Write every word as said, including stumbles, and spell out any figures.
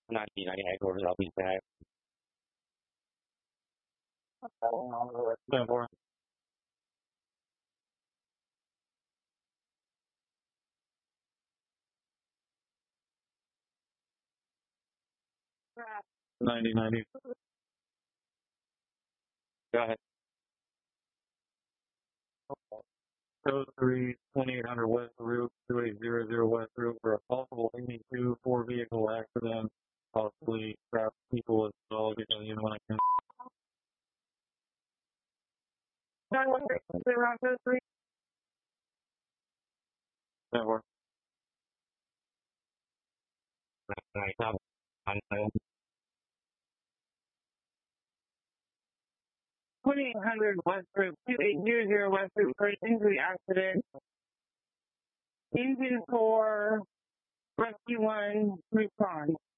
ninety ninety-eight orders, I'll be back. ten four. ninety ninety. Go ahead. Code three, twenty-eight hundred West Route, two eight zero zero West Route for a possible eighty-two four vehicle accident, possibly trap people as well, because you know when I can. nine one six, around code three. Network. twenty-eight hundred West Route, two eight zero zero West Route for an injury accident. Engine four, rescue one, respond.